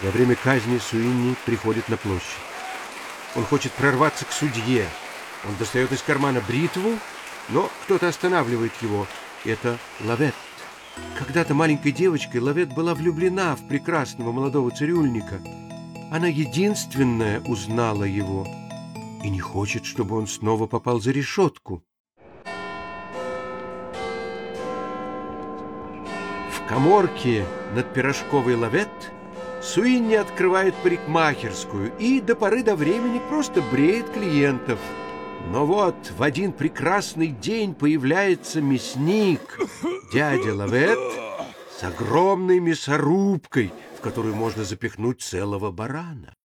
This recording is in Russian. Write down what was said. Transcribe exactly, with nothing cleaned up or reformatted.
Во время казни Суинни приходит на площадь. Он хочет прорваться к судье. Он достает из кармана бритву, но кто-то останавливает его. Это Лавет. Когда-то маленькой девочкой Лавет была влюблена в прекрасного молодого цирюльника. Она единственная узнала его и не хочет, чтобы он снова попал за решетку. В каморке над пирожковой Лавет Суинни открывает парикмахерскую и до поры до времени просто бреет клиентов. Но вот в один прекрасный день появляется мясник, дядя Лавет, с огромной мясорубкой, в которую можно запихнуть целого барана.